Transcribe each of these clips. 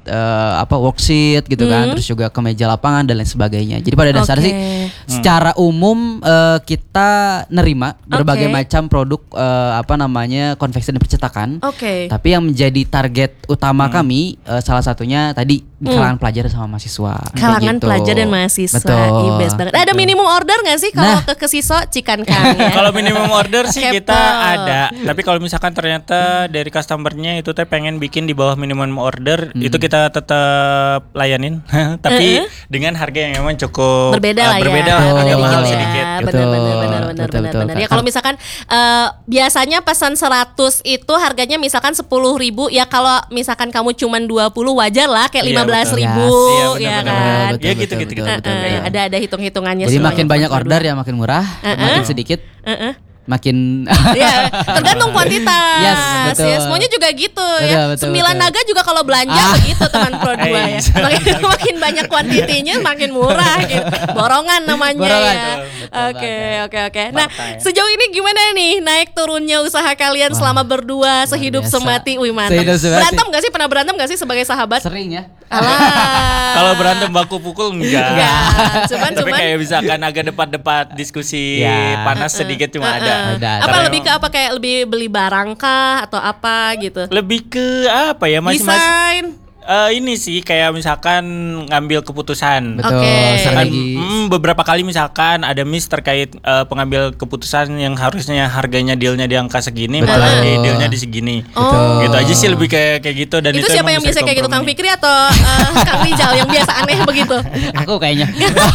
worksheet gitu kan, terus juga kemeja lapangan dan lain sebagainya. Jadi pada dasarnya sih secara umum kita nerima berbagai macam produk konveksi dan percetakan. Tapi yang menjadi target utama kami salah satunya tadi di kalangan pelajar sama mahasiswa. Kalangan pelajar dan mahasiswa. Betul. Best banget. Ada minimum order nggak sih kalau ke Siso Cikan Kang ya? Kalau minimum order sih kita ada. Tapi kalau misalkan ternyata dari customernya itu teh pengen bikin di bawah minimum order, itu kita tetap layanin. Tapi dengan harga yang memang cukup berbeda lah agak mahal sedikit. Benar. Ya kalau misalkan biasanya pesan 100 itu harganya misalkan 10.000, ya kalau misalkan kamu cuman 20 wajar lah kayak 15.000 ya kan. Ya gitu. Ada hitung-hitungannya. Jadi makin banyak order ya makin murah, makin sedikit makin ya tergantung kuantitas. Yes, ya, semuanya juga gitu betul, ya. 9 naga juga kalau belanja begitu teman Pro 2 ya. Makin banyak kuantitinya makin murah gitu. Borongan namanya ya. Oke. Nah, sejauh ini gimana nih naik turunnya usaha kalian selama berdua sehidup semati? Wih, mantap. Berantem gak sih? Pernah berantem gak sih sebagai sahabat? Sering ya. Kalau berantem baku pukul enggak. Cuman kayak misalkan agak debat-debat diskusi panas sedikit cuma ada. Apa lebih ke apa kayak lebih beli barang kah atau apa gitu? Lebih ke apa ya desain. Ini sih kayak misalkan ngambil keputusan. Betul. Beberapa kali misalkan ada miss terkait pengambil keputusan yang harusnya harganya dealnya di angka segini, malah di dealnya di segini. Gitu aja sih lebih kayak gitu. Dan itu siapa yang biasa kayak gitu, Kang Fikri atau Kang Rijal yang biasa aneh begitu? Aku kayaknya.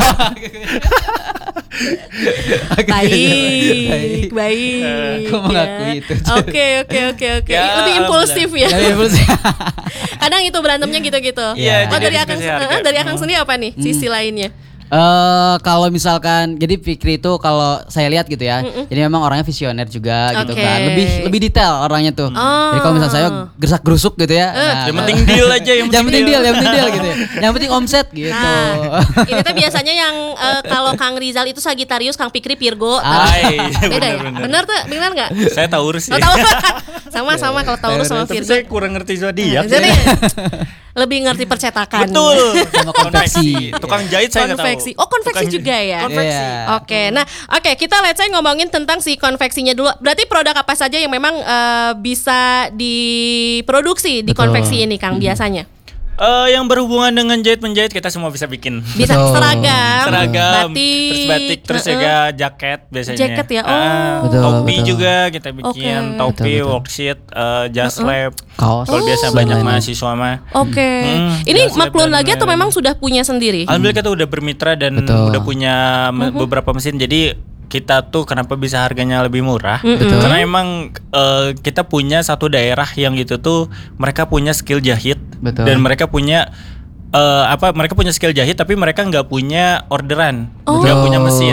Baik. Aku mengakui itu. Oke. Lebih impulsif ya. Kadang itu berantemnya gitu-gitu. Dari Akang sendiri apa nih sisi lainnya? Kalau misalkan jadi Fikri itu kalau saya lihat gitu ya, jadi memang orangnya visioner juga gitu kan, lebih detail orangnya tuh. Jadi kalau misalnya saya gersak gerusuk gitu ya, yang penting deal aja, yang penting deal gitu ya. Yang penting omset gitu. Ini tuh biasanya yang kalau Kang Rizal itu Sagittarius, Kang Fikri Virgo. Beda ya? Bener tuh, bener nggak? Saya Taurus ya. Sama kalau Taurus sama Virgo. Saya kurang ngerti zodiak. Jadi lebih ngerti percetakan. Betul. Sama konveksi. Tukang jahit saya nggak tahu. Konveksi juga ya. Konveksi. Oke, kita let's say ngomongin tentang si konveksinya dulu. Berarti produk apa saja yang memang bisa diproduksi di konveksi ini, Kang, biasanya? Yang berhubungan dengan jahit-menjahit kita semua bisa bikin. Bisa seragam, batik, terus juga jaket biasanya. Jaket ya. Topi juga kita bikin, topi, worksheet, jas lab. Kaos. Kalau biasa banyak mahasiswa mah. Ini maklun lagi atau memang sudah punya sendiri? Alhamdulillah kita udah bermitra dan udah punya beberapa mesin. Jadi kita tuh kenapa bisa harganya lebih murah? Karena emang kita punya satu daerah yang gitu tuh mereka punya skill jahit. Dan mereka punya mereka punya skill jahit tapi mereka nggak punya orderan, nggak punya mesin.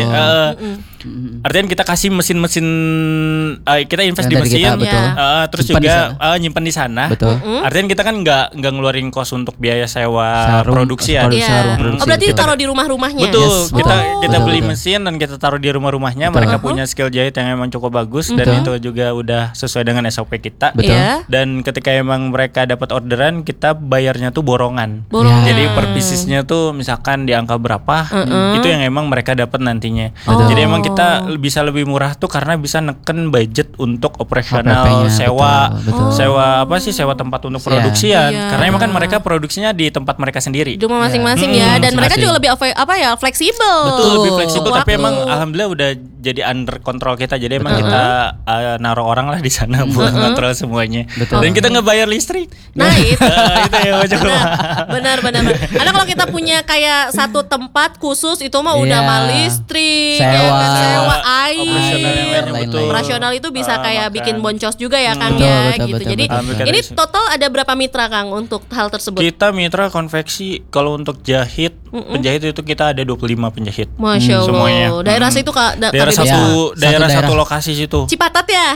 Artinya kita kasih mesin-mesin, kita invest di mesin, terus juga nyimpen di sana. Artinya kita kan nggak ngeluarin kos untuk biaya sewa produksi ya. Berarti taruh di rumah-rumahnya. Betul. Kita beli mesin dan kita taruh di rumah-rumahnya. Mereka punya skill jahit yang emang cukup bagus dan itu juga udah sesuai dengan SOP kita. Dan ketika emang mereka dapat orderan, kita bayarnya tuh borongan. Jadi per piecesnya tuh misalkan di angka berapa, itu yang emang mereka dapat nantinya. Jadi emang kita bisa lebih murah tuh karena bisa neken budget untuk operasional, sewa tempat untuk produksian. Karena emang kan mereka produksinya di tempat mereka sendiri. Di rumah masing-masing ya, dan mereka juga lebih fleksibel. Betul, lebih fleksibel. Tapi emang alhamdulillah udah jadi under kontrol kita. Jadi emang kita naruh orang lah di sana buat kontrol semuanya. Dan kita nggak bayar listrik. Nah itu ya benar. Karena kalau kita punya kayak satu tempat khusus itu mah udah mah listrik, sewa air, operasional itu bisa kayak bikin boncos juga ya Kang ya gitu. Jadi ini total ada berapa mitra Kang untuk hal tersebut? Kita mitra konveksi kalau untuk jahit, penjahit itu kita ada 25 penjahit. Masya Allah. Semuanya. Daerah situ daerah satu lokasi situ. Cipatat ya?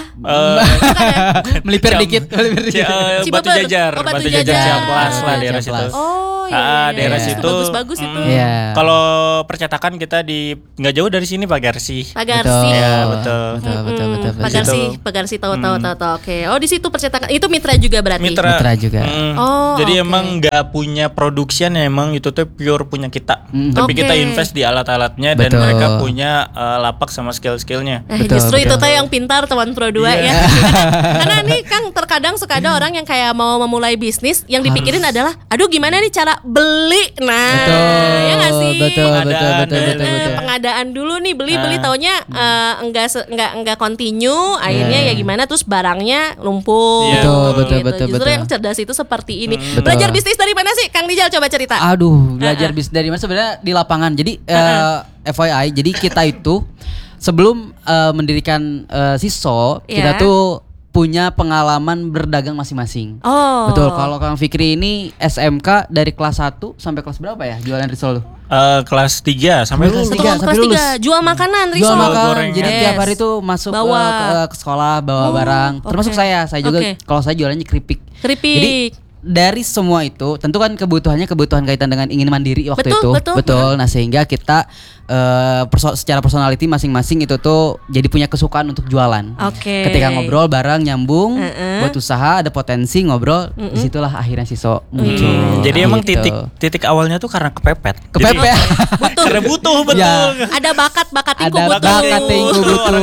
Melipir dikit. Batu Jajar Ciamplas lah daerah situ. daerah situ bagus-bagus itu. Kalau percetakan kita di nggak jauh dari sini Pagarsi. Ya, betul. Pagarsi tahu. Oke. Oh, di situ percetakan. Itu mitra juga berarti. Mitra juga. Jadi emang nggak punya production, emang itu tuh pure punya kita. Tapi kita invest di alat-alatnya dan mereka punya lapak sama skill-skillnya. Justru itu tuh yang pintar teman Pro 2 ya. Karena nih Kang, terkadang suka ada orang yang kayak mau memulai bisnis yang dipikirin adalah aduh gimana nih cara beli. Nah, ya nggak sih? Betul. Pengadaan dulu nih beli taunya enggak continue, akhirnya ya gimana terus barangnya lumpuh. Betul. Justru yang cerdas itu seperti ini. Belajar bisnis dari mana sih Kang Rijal, coba cerita. Aduh, belajar bisnis dari mana sebenarnya di lapangan. Jadi FYI, jadi kita itu sebelum mendirikan Siso, kita tuh punya pengalaman berdagang masing-masing. Betul. Kalau Kang Fikri ini SMK dari kelas 1 sampai kelas berapa ya jualan risol tuh? Kelas 3 sampai lulus. Kelas 3 jual makanan risol. Jadi tiap hari tuh masuk ke sekolah bawa barang. Termasuk saya juga kalau saya jualannya keripik. Jadi dari semua itu tentu kan kebutuhan kaitan dengan ingin mandiri waktu itu. Betul. Nah, sehingga kita secara personality masing-masing itu tuh jadi punya kesukaan untuk jualan. Ketika ngobrol bareng nyambung, buat usaha ada potensi ngobrol, disitulah akhirnya Siso muncul. Jadi emang titik awalnya tuh karena kepepet. Karena butuh betul. Ya. Ada bakat tingku butuh.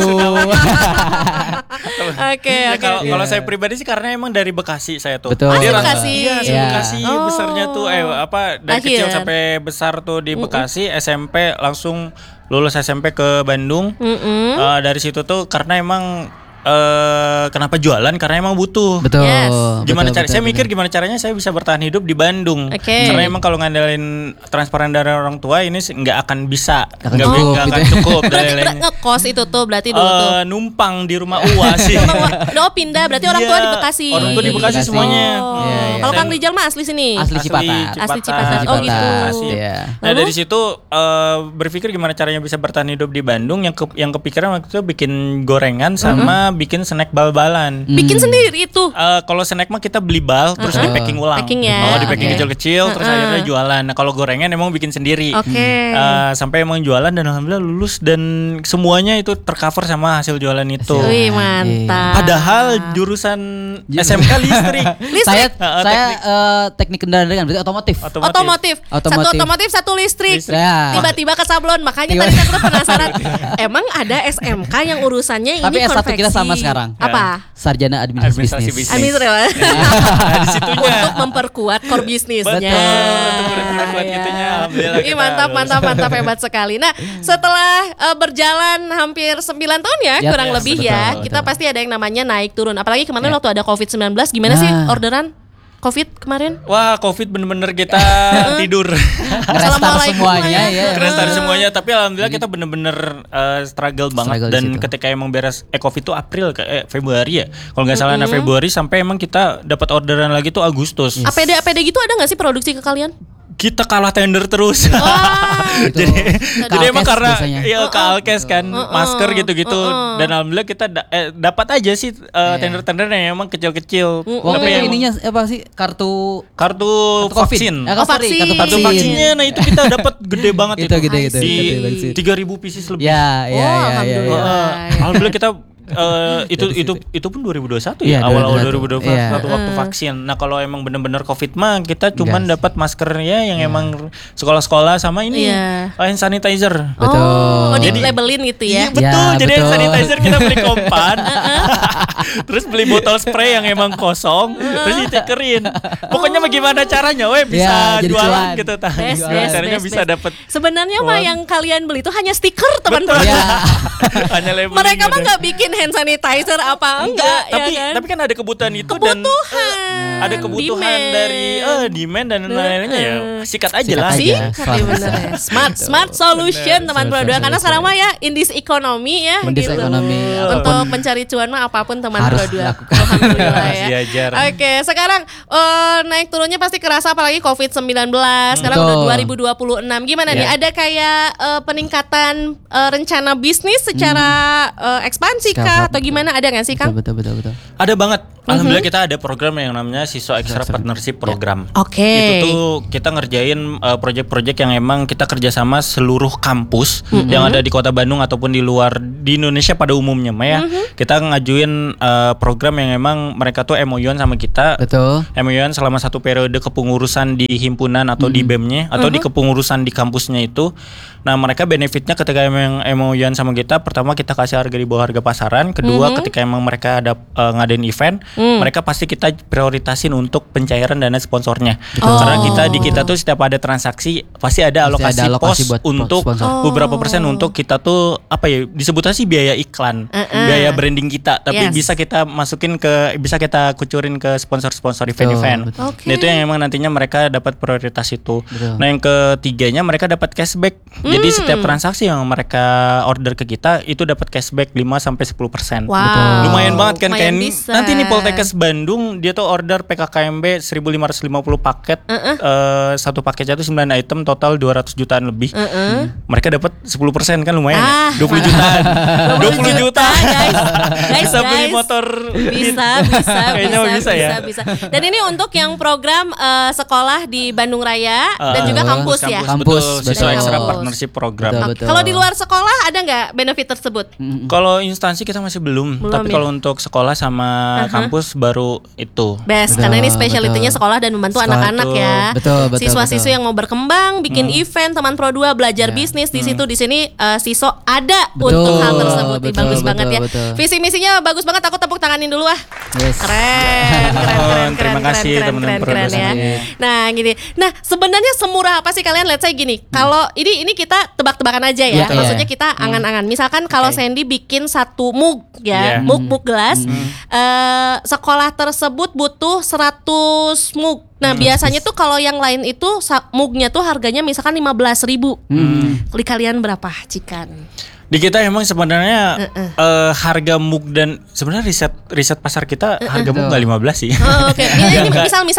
Kalau saya pribadi sih karena emang dari Bekasi saya tuh. Betul. Bekasi. Bekasi besarnya tuh dari kecil sampai besar tuh di Bekasi. SMP langsung lulus SMP ke Bandung. Dari situ tuh karena emang kenapa jualan? Karena emang butuh. Betul. Gimana cara? Saya mikir gimana caranya saya bisa bertahan hidup di Bandung. Karena emang kalau ngandelin transparan dari orang tua ini nggak akan bisa, nggak akan cukup. Berarti ngekos itu tuh berarti dulu tuh. Numpang di rumah uas sih. Pindah berarti orang tua di Bekasi. Orang tua di Bekasi semuanya. Kalau Kang Rijal mah asli sini. Asli Cipatat. Oh gitu. Nah dari situ berpikir gimana caranya bisa bertahan hidup di Bandung. Yang kepikiran waktu itu bikin gorengan sama bikin snack bal-balan. Bikin sendiri itu. Kalau snack mah kita beli bal terus di packing ulang. Di packing kecil-kecil terus akhirnya jualan. Nah kalau gorengan emang bikin sendiri. Sampai emang jualan dan alhamdulillah lulus dan semuanya itu tercover sama hasil jualan itu. Wih, mantap. Padahal jurusan SMK listrik. Saya teknik kendaraan berarti otomotif. Satu otomotif, satu listrik. Tiba-tiba ke sablon. Makanya tadi saya penasaran. Emang ada SMK yang urusannya tapi ini konveksi. Tapi S1 kita sama sekarang. Apa? Sarjana administrasi bisnis. Untuk memperkuat core bisnisnya. Mantap hebat sekali. Nah, setelah berjalan hampir 9 tahun ya, kurang lebih ya, kita pasti ada yang namanya naik turun. Apalagi kemarin waktu ada COVID-19, gimana sih orderan COVID kemarin? Wah, COVID bener-bener kita tidur. Ngerestart semuanya ya. Ngerestart semuanya, tapi alhamdulillah kita bener-bener struggle banget. Dan ketika emang beres COVID itu April Februari ya. Kalau nggak salah Februari sampai emang kita dapat orderan lagi tuh Agustus. APD gitu ada nggak sih produksi ke kalian? Kita kalah tender terus. Jadi emang karena ke Alkes kan, masker gitu-gitu dan alhamdulillah kita dapat aja sih tender-tender yang emang kecil-kecil. Waktu ininya apa sih kartu vaksin. Kartu vaksinnya, nah itu kita dapat gede banget itu. Di 3.000 pieces lebih. Ya. Alhamdulillah kita itu pun 2021 ya, awal-awal 2021 waktu vaksin. Nah kalau emang benar-benar COVID mah kita cuman dapat maskernya yang emang sekolah-sekolah sama ini hand sanitizer. Betul. Jadi labelin gitu ya. Iya betul. Jadi hand sanitizer kita beli kompan, terus beli botol spray yang emang kosong, terus ditekerin. Pokoknya bagaimana caranya, bisa jualan gitu. Caranya bisa dapat. Sebenarnya mah yang kalian beli itu hanya stiker teman-teman. Hanya labelin. Mereka mah nggak bikin hand sanitizer apa enggak tapi kan ada kebutuhan itu dan ada kebutuhan dari demand dan lain-lainnya ya sikat aja lah. Smart solution teman Pro 2 karena sekarang mah ya in this economy ya gitu. Untuk mencari cuan mah apapun teman Pro 2 alhamdulillah ya. Oke, sekarang naik turunnya pasti kerasa apalagi COVID-19. Sekarang udah 2026. Gimana nih? Ada kayak peningkatan rencana bisnis secara ekspansi atau gimana, ada nggak sih Kang? Betul. Ada banget. Alhamdulillah kita ada program yang namanya Siso Extra Partnership Program. Itu tuh kita ngerjain proyek-proyek yang emang kita kerjasama seluruh kampus yang ada di Kota Bandung ataupun di luar di Indonesia pada umumnya, Maya. Kita ngajuin program yang emang mereka tuh MOU-an sama kita. Betul. MOU-an selama 1 periode kepengurusan di himpunan atau di BEM-nya atau di kepengurusan di kampusnya itu. Nah, mereka benefitnya ketika emang MOU-an sama kita, pertama kita kasih harga di bawah harga pasaran, kedua ketika emang mereka ada ngadain event, mereka pasti kita prioritasin untuk pencairan dana sponsornya. Karena kita tuh setiap ada transaksi pasti ada alokasi pos untuk beberapa persen untuk kita tuh apa ya, disebutnya sih biaya iklan, biaya branding kita, tapi bisa kita masukin bisa kita kucurin ke sponsor-sponsor event-event. Nah, itu yang emang nantinya mereka dapat prioritas itu. Nah, yang ketiganya mereka dapat cashback. Jadi setiap transaksi yang mereka order ke kita itu dapat cashback 5-10%. Lumayan banget kan, kayak nanti nih Poltekkes Bandung dia tuh order PKKMB 1.550 paket. Satu paketnya tuh 9 item, total 200 jutaan lebih. Mereka dapat 10% kan, lumayan ya? 20 jutaan. 20 juta guys. Bisa beli motor. Bisa. Dan ini untuk yang program sekolah di Bandung Raya dan juga kampus ya. Kampus Siswa Ekstra Partnership Program. Kalau di luar sekolah ada nggak benefit tersebut? Kalau instansi kita masih belum tapi kalau untuk sekolah sama kampus baru itu. Best, karena ini specialty-nya sekolah dan membantu anak-anak ya. Siswa-siswi yang mau berkembang, bikin event, teman Pro 2 belajar bisnis di situ, di sini Siso ada untuk hal tersebut. Bagus banget ya. Visi misinya bagus banget, aku tepuk tanganin dulu ah. Keren. Terima kasih teman-teman Pro 2 ya. Nah, gini. Nah, sebenarnya semurah apa sih kalian? Let's say gini. Kalau ini kita tebak-tebakan aja ya. Maksudnya kita angan-angan. Misalkan kalau Sandy bikin 1 mug ya, mug gelas, sekolah tersebut butuh 100 mug. Nah, biasanya tuh kalau yang lain itu mugnya tuh harganya misalkan 15.000. Kalian berapa, Cikan? Di kita emang sebenarnya harga mug dan sebenarnya riset pasar kita harga mug nggak 15 sih. Oke. Ini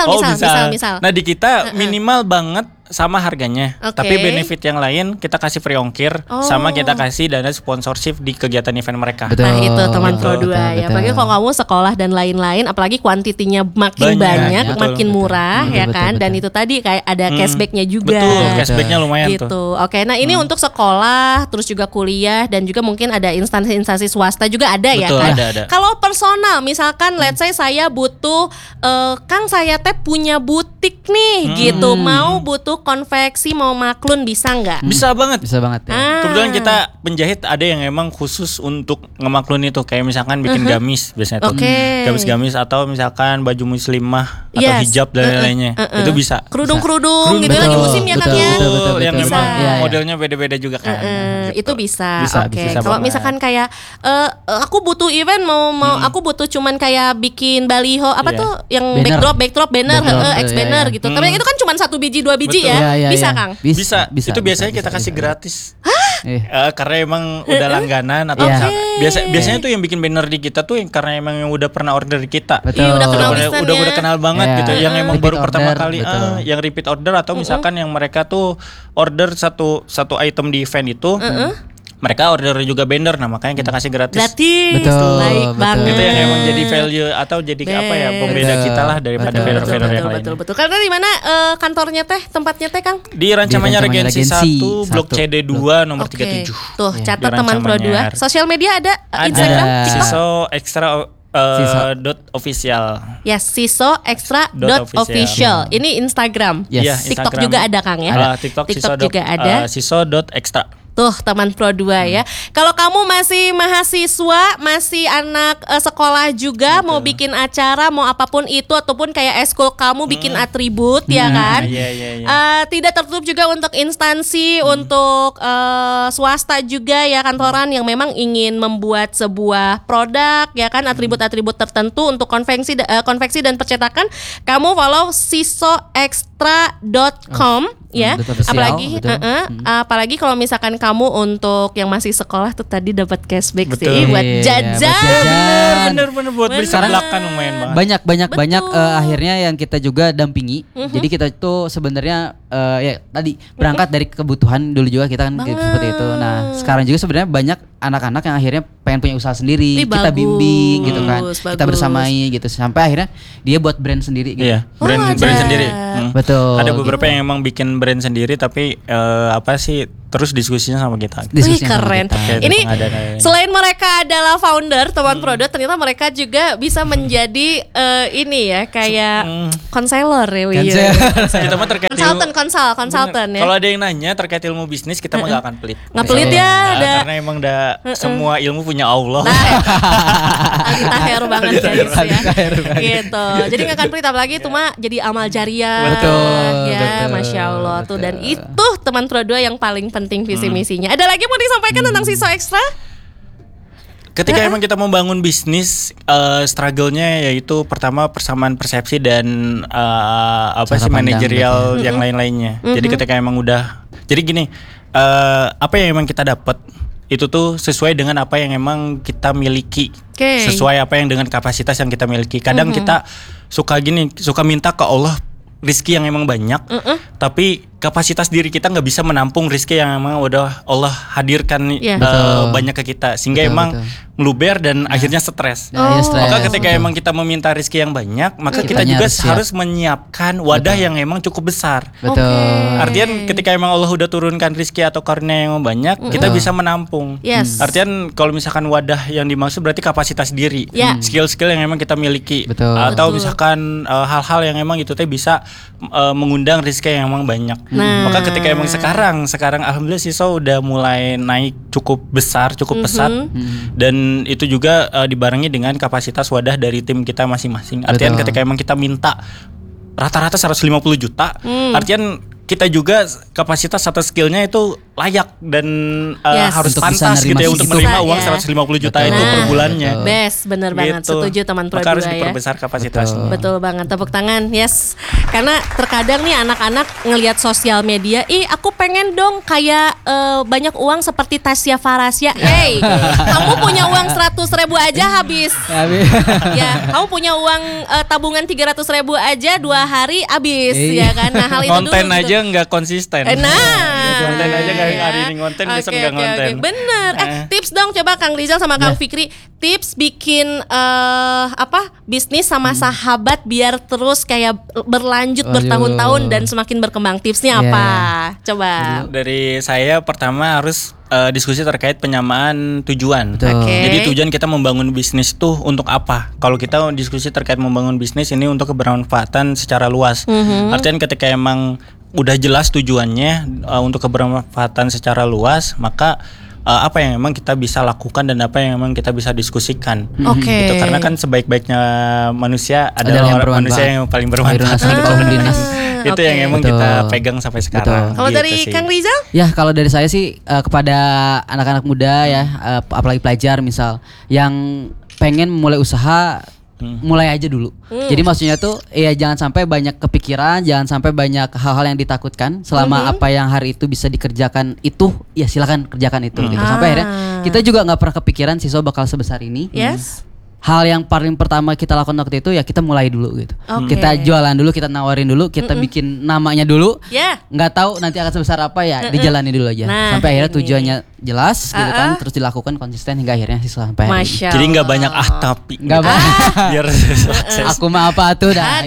misal. Nah, di kita minimal banget sama harganya, tapi benefit yang lain kita kasih free ongkir, sama kita kasih dana sponsorship di kegiatan event mereka. Nah, itu teman Pro 2 ya. Apalagi kalau kamu sekolah dan lain-lain, apalagi kuantitinya makin banyak, makin murah ya kan. Dan itu tadi kayak ada cashbacknya juga. Cashbacknya lumayan gitu. tuh. Oke, nah ini untuk sekolah, terus juga kuliah dan juga mungkin ada instansi-instansi swasta juga ada ya kan. Ada. Kalau personal, misalkan let's say saya butuh, Kang saya teh punya butik nih gitu, mau butuh konveksi, mau maklun, bisa nggak? Bisa banget ya. Kebetulan kita penjahit ada yang emang khusus untuk ngemaklun itu, kayak misalkan bikin gamis biasanya tuh, gamis-gamis atau misalkan baju muslimah atau hijab dan lain-lainnya, itu bisa. Kerudung gitu lagi musim ya kan ya. Yang memang modelnya beda-beda juga kan. Itu bisa. Oke. Kalau misalkan kayak aku butuh event, mau aku butuh cuman kayak bikin baliho apa tuh yang backdrop banner, banner gitu. Tapi itu kan cuma 1 biji 2 biji ya. Bisa Kang? Bisa. Itu biasanya kita kasih gratis. Karena emang udah langganan atau biasanya tuh yang bikin banner di kita tuh karena emang yang udah pernah order di kita. Udah kenal banget gitu. Yang emang baru pertama kali yang repeat order atau misalkan yang mereka tuh order satu item di event itu. Mereka order juga banner, nah makanya kita kasih gratis. Baik banget. Itu yang emang jadi value atau jadi apa ya, pembeda kita lah daripada vendor-vendor yang lain. Betul. Karena di mana kantornya teh, tempatnya teh Kang? Di Rancamanya Regensi 1, Blok CD2 nomor 37. Tuh, catat teman Pro 2. Sosial media ada Instagram, Siso Ekstra .official. Yes, Siso Ekstra .official. Ini Instagram. TikTok juga ada Kang ya. TikTok juga ada. Siso.ekstra. Tuh teman Pro 2 ya. Kalau kamu masih mahasiswa, masih anak sekolah juga, mau bikin acara, mau apapun itu, ataupun kayak eskul kamu bikin atribut ya kan. Tidak tertutup juga untuk instansi, untuk swasta juga ya, kantoran yang memang ingin membuat sebuah produk ya kan, atribut-atribut tertentu untuk konveksi dan percetakan. Kamu follow sisoextra.com ya. Apalagi kalau misalkan kamu untuk yang masih sekolah tuh tadi dapat cashback sih buat jajan. Bener buat beli sebelakan lumayan banget. Banyak akhirnya yang kita juga dampingi. Jadi kita tuh sebenarnya ya tadi berangkat dari kebutuhan dulu juga kita kan seperti itu. Nah sekarang juga sebenarnya banyak anak-anak yang akhirnya pengen punya usaha sendiri, kita bimbing gitu kan, kita bersamai gitu sampai akhirnya dia buat brand sendiri gitu. Iya, brand sendiri. Betul. Ada beberapa yang emang bikin brand sendiri tapi terus diskusinya sama kita. Wih keren. Ini selain mereka adalah founder teman produk, ternyata mereka juga bisa menjadi ini ya kayak konselor ya. Kita mah terkait konsultan ya. Kalau ada yang nanya terkait ilmu bisnis kita mah gak akan pelit. Nggak pelit ya. Karena emang semua ilmu punya Allah. Tahir banget guys ya. Gitu. Jadi gak akan pelit apalagi itu mah jadi amal jariah. Betul. Ya, Masya Allah tuh. Dan itu teman Pro 2 yang paling penting visi misinya. Ada lagi mau disampaikan tentang Siso Extra? Ketika emang kita membangun bisnis, struggle-nya yaitu pertama persamaan persepsi dan manajerial yang lain-lainnya. Jadi ketika emang jadi gini, apa yang emang kita dapat itu tuh sesuai dengan apa yang emang kita miliki, sesuai apa yang dengan kapasitas yang kita miliki. Kadang kita suka minta ke Allah rizki yang emang banyak, tapi kapasitas diri kita nggak bisa menampung rizki yang emang udah Allah hadirkan banyak ke kita, sehingga emang meluber dan akhirnya stres. Maka ketika emang kita meminta rizki yang banyak, maka kita juga harus menyiapkan wadah yang emang cukup besar. Artian ketika emang Allah udah turunkan rizki atau karunia yang banyak, kita bisa menampung. Artian kalau misalkan wadah yang dimaksud berarti kapasitas diri, skill-skill yang emang kita miliki, atau misalkan hal-hal yang emang itu bisa mengundang rizki yang emang banyak. Maka ketika emang sekarang alhamdulillah Siso udah mulai naik cukup besar, cukup pesat, dan itu juga dibarengi dengan kapasitas wadah dari tim kita masing-masing. Artian ketika emang kita minta rata-rata 150 juta, artian kita juga kapasitas atau skillnya itu layak dan harus pantas gitu ya untuk menerima uang 150 juta itu per bulannya. Bener banget, setuju teman Pro 2 ya. Harus diperbesar kapasitasnya. Betul banget, tepuk tangan, Karena terkadang nih anak-anak ngelihat sosial media, aku pengen dong kayak banyak uang seperti Tasya Farasya. Hey, kamu punya uang 100.000 aja habis. Ya, kamu punya uang tabungan 300.000 aja 2 hari habis, ya kan? Nah, hal itu konten dulu aja nggak konsisten. Konten aja nggak hari ini ngonten, besok nggak ngonten. Bener. Tips dong coba Kang Rizal sama Kang Fikri, tips bikin bisnis sama sahabat biar terus kayak berlanjut bertahun-tahun dan semakin berkembang. Tipsnya apa? Coba. Dari saya pertama harus diskusi terkait penyamaan tujuan. Jadi tujuan kita membangun bisnis tuh untuk apa? Kalau kita diskusi terkait membangun bisnis ini untuk kebermanfaatan secara luas. Artinya ketika emang udah jelas tujuannya untuk kebermanfaatan secara luas, maka apa yang memang kita bisa lakukan dan apa yang memang kita bisa diskusikan. Gitu. Karena kan sebaik-baiknya manusia adalah manusia yang paling bermanfaat. Itu yang emang kita pegang sampai sekarang. Kalau dari Kang Rizal? Ya, kalau dari saya sih kepada anak-anak muda ya, apalagi pelajar misal yang pengen mulai usaha, mulai aja dulu. Jadi maksudnya tuh ya jangan sampai banyak kepikiran, jangan sampai banyak hal-hal yang ditakutkan. Selama apa yang hari itu bisa dikerjakan itu, ya silakan kerjakan itu gitu. Sampai akhirnya kita juga nggak pernah kepikiran Siso bakal sebesar ini. Hal yang paling pertama kita lakukan waktu itu ya kita mulai dulu gitu. Kita jualan dulu, kita nawarin dulu, kita bikin namanya dulu. Nggak tahu nanti akan sebesar apa ya, dijalani dulu aja. Sampai akhirnya tujuannya jelas gitu kan, terus dilakukan konsisten hingga akhirnya Siso sampai hari ini. Jadi nggak banyak tapi. Nggak banyak. Biar aku mah apa tuh dah.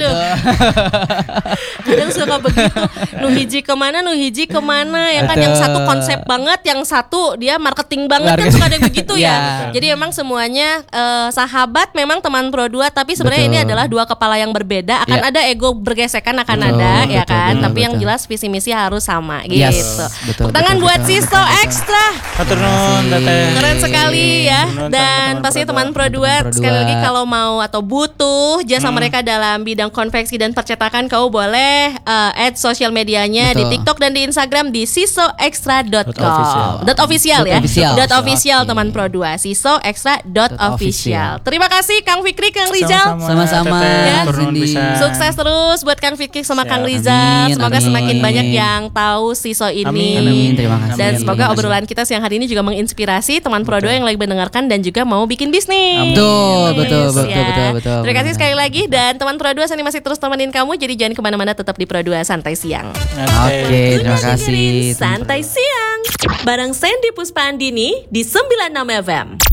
Kadang suka begitu. Nuhiji kemana ya kan, yang satu konsep banget, yang satu dia marketing banget kan, suka ada begitu ya. Jadi memang semuanya sahabat, memang teman Pro 2, tapi sebenarnya ini adalah dua kepala yang berbeda. Akan ada ego bergesekan, akan ada ya kan. Tapi yang jelas visi misi harus sama gitu. Tangan buat Siso Extra. Keren sekali ya. Dan pastinya teman Pro 2 sekali lagi kalau mau atau butuh jasa mereka dalam bidang konveksi dan percetakan, kau boleh add sosial medianya di TikTok dan di Instagram di sisoextra.com. .official ya. .official teman Pro 2. sisoextra.official. Terima kasih Kang Fikri, Kang Rizal. Sama-sama. Sukses terus buat Kang Fikri sama Kang Rizal. Semoga semakin banyak yang tahu Siso ini. Amin. Terima kasih. Dan semoga obrolan kita yang hari ini juga menginspirasi teman Pro 2 yang lagi mendengarkan dan juga mau bikin bisnis. Betul. Terima kasih sekali lagi, dan teman Pro 2 Sandy masih terus temenin kamu, jadi jangan kemana-mana, tetap di Pro 2 Santai Siang. Oke, terima kasih. Santai Siang bareng Sandy Puspahandini di 96 FM.